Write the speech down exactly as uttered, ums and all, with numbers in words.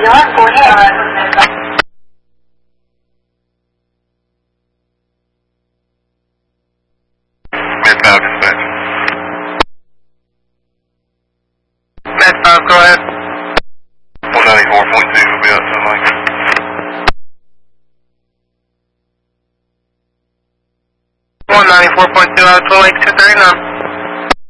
Yeah, go ahead. Med five dispatch. Med five, go ahead. one ninety-four point two will be out something like that. one ninety-four point two out of twelve eight two thirty-nine.